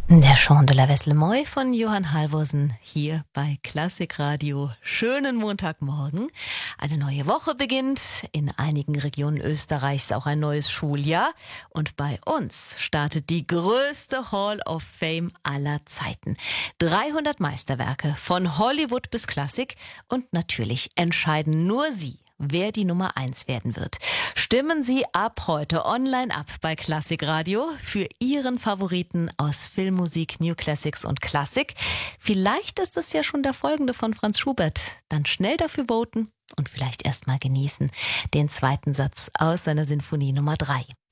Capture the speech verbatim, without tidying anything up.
Der Chant de la Vesle von Johann Halvorsen hier bei Klassikradio. Schönen Montagmorgen. Eine neue Woche beginnt. In einigen Regionen Österreichs auch ein neues Schuljahr. Und bei uns startet die größte Hall of Fame aller Zeiten. dreihundert Meisterwerke von Hollywood bis Klassik. Und natürlich entscheiden nur Sie, wer die Nummer eins werden wird. Stimmen Sie ab heute online ab bei Klassikradio für Ihren Favoriten aus Filmmusik, New Classics und Klassik. Vielleicht ist es ja schon der folgende von Franz Schubert. Dann schnell dafür voten und vielleicht erst mal genießen den zweiten Satz aus seiner Sinfonie Nummer drei.